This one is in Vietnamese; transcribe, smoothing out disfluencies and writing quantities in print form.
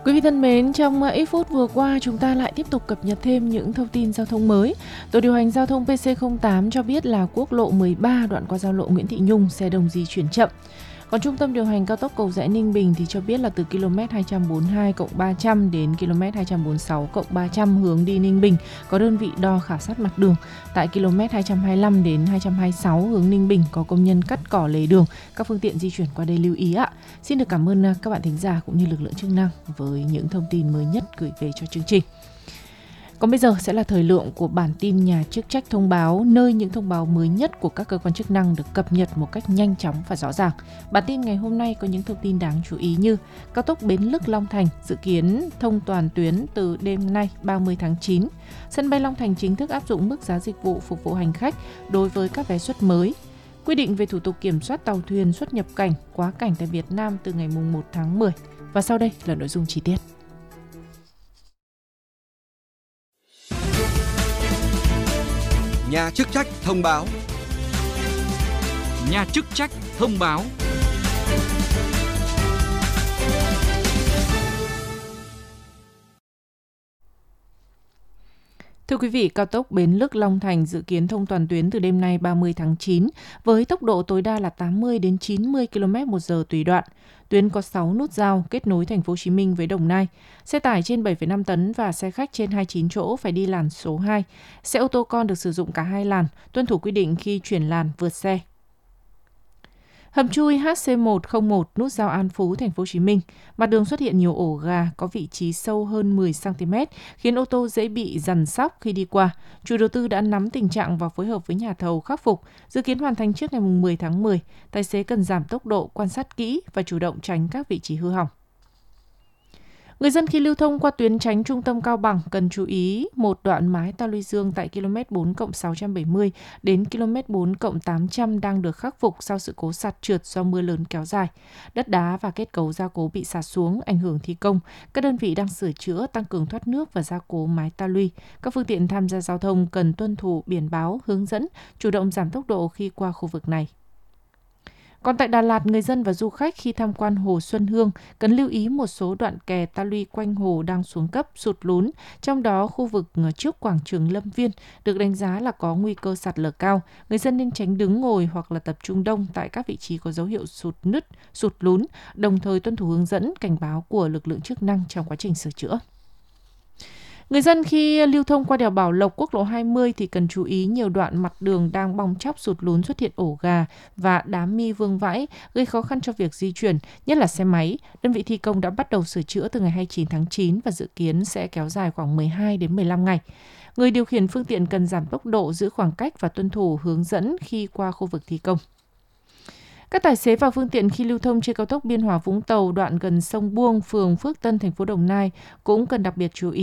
Quý vị thân mến, trong ít phút vừa qua chúng ta lại tiếp tục cập nhật thêm những thông tin giao thông mới. Tổ điều hành giao thông PC08 cho biết là quốc lộ 13 đoạn qua giao lộ Nguyễn Thị Nhung xe đông di chuyển chậm. Còn Trung tâm điều hành cao tốc Cầu Giẽ Ninh Bình thì cho biết là từ km 242+300 đến km 246+300 hướng đi Ninh Bình có đơn vị đo khảo sát mặt đường. Tại km 225 đến 226 hướng Ninh Bình có công nhân cắt cỏ lề đường, các phương tiện di chuyển qua đây lưu ý ạ. Xin được cảm ơn các bạn thính giả cũng như lực lượng chức năng với những thông tin mới nhất gửi về cho chương trình. Còn bây giờ sẽ là thời lượng của bản tin nhà chức trách thông báo, nơi những thông báo mới nhất của các cơ quan chức năng được cập nhật một cách nhanh chóng và rõ ràng. Bản tin ngày hôm nay có những thông tin đáng chú ý như cao tốc Bến Lức Long Thành dự kiến thông toàn tuyến từ đêm nay 30 tháng 9. Sân bay Long Thành chính thức áp dụng mức giá dịch vụ phục vụ hành khách đối với các vé suất mới. Quy định về thủ tục kiểm soát tàu thuyền xuất nhập cảnh, quá cảnh tại Việt Nam từ ngày 1 tháng 10. Và sau đây là nội dung chi tiết. Nhà chức trách thông báo. Nhà chức trách thông báo. Thưa quý vị, cao tốc Bến Lức Long Thành dự kiến thông toàn tuyến từ đêm nay 30 tháng 9 với tốc độ tối đa là 80 đến 90 km/h tùy đoạn. Tuyến có 6 nút giao kết nối thành phố Hồ Chí Minh với Đồng Nai. Xe tải trên 7,5 tấn và xe khách trên 29 chỗ phải đi làn số 2. Xe ô tô con được sử dụng cả hai làn, tuân thủ quy định khi chuyển làn vượt xe. Hầm chui HC101 nút giao An Phú, thành phố Hồ Chí Minh, mặt đường xuất hiện nhiều ổ gà có vị trí sâu hơn 10 cm, khiến ô tô dễ bị dằn xóc khi đi qua. Chủ đầu tư đã nắm tình trạng và phối hợp với nhà thầu khắc phục, dự kiến hoàn thành trước ngày 10 tháng 10. Tài xế cần giảm tốc độ, quan sát kỹ và chủ động tránh các vị trí hư hỏng. Người dân khi lưu thông qua tuyến tránh trung tâm Cao Bằng cần chú ý một đoạn mái ta luy dương tại km 4+670 đến km 4+800 đang được khắc phục sau sự cố sạt trượt do mưa lớn kéo dài. Đất đá và kết cấu gia cố bị sạt xuống, ảnh hưởng thi công. Các đơn vị đang sửa chữa, tăng cường thoát nước và gia cố mái ta luy. Các phương tiện tham gia giao thông cần tuân thủ biển báo, hướng dẫn, chủ động giảm tốc độ khi qua khu vực này. Còn tại Đà Lạt, người dân và du khách khi tham quan Hồ Xuân Hương cần lưu ý một số đoạn kè ta luy quanh hồ đang xuống cấp, sụt lún, trong đó khu vực trước quảng trường Lâm Viên được đánh giá là có nguy cơ sạt lở cao. Người dân nên tránh đứng ngồi hoặc là tập trung đông tại các vị trí có dấu hiệu sụt nứt, sụt lún, đồng thời tuân thủ hướng dẫn, cảnh báo của lực lượng chức năng trong quá trình sửa chữa. Người dân khi lưu thông qua đèo Bảo Lộc, quốc lộ 20 thì cần chú ý nhiều đoạn mặt đường đang bong chóc sụt lún, xuất hiện ổ gà và đám mi vương vãi, gây khó khăn cho việc di chuyển, nhất là xe máy. Đơn vị thi công đã bắt đầu sửa chữa từ ngày 29 tháng 9 và dự kiến sẽ kéo dài khoảng 12 đến 15 ngày. Người điều khiển phương tiện cần giảm tốc độ, giữ khoảng cách và tuân thủ hướng dẫn khi qua khu vực thi công. Các tài xế và phương tiện khi lưu thông trên cao tốc Biên Hòa - Vũng Tàu đoạn gần sông Buông, phường Phước Tân, thành phố Đồng Nai cũng cần đặc biệt chú ý